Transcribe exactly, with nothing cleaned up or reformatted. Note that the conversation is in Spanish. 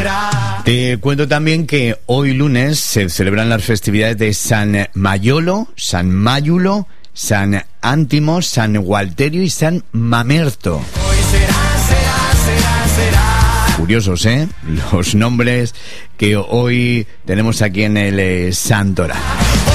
Te cuento también que hoy lunes se celebran las festividades de San Mayolo, San Mayulo, San Ántimo, San Gualterio y San Mamerto. Hoy será, será, será, será. Curiosos, ¿eh? Los nombres que hoy tenemos aquí en el eh, Santoral.